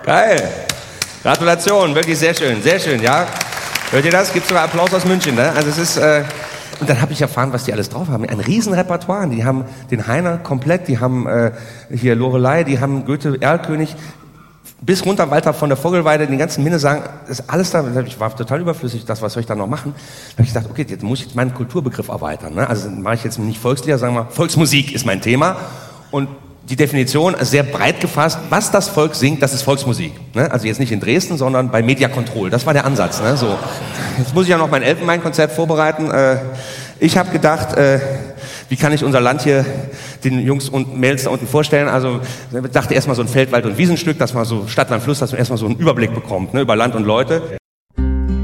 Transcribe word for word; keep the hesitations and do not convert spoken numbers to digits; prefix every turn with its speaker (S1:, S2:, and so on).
S1: Geil. Gratulation, wirklich sehr schön, sehr schön, ja. Hört ihr das? Gibt sogar Applaus aus München, ne? Also es ist, äh und dann habe ich erfahren, was die alles drauf haben. Ein Riesenrepertoire. Die haben den Heiner komplett, die haben äh, hier Lorelei, die haben Goethe, Erlkönig, bis runter Walter von der Vogelweide, den ganzen Minnesang, das ist alles da. Ich war total überflüssig, das, was soll ich da noch machen? Da habe ich gedacht, okay, jetzt muss ich meinen Kulturbegriff erweitern. Ne? Also mache ich jetzt nicht Volkslieder, sagen wir, Volksmusik ist mein Thema. Und die Definition ist sehr breit gefasst. Was das Volk singt, das ist Volksmusik. Ne? Also jetzt nicht in Dresden, sondern bei Media Control. Das war der Ansatz. Ne? So. Jetzt muss ich ja noch mein Elfenbeinkonzert vorbereiten. Äh, ich habe gedacht, äh, wie kann ich unser Land hier den Jungs und Mädels da unten vorstellen? Also ich dachte erstmal so ein Feld-, Wald- und Wiesenstück, dass man so Stadt, Land, Fluss, dass man erstmal so einen Überblick bekommt, ne? Über Land und Leute.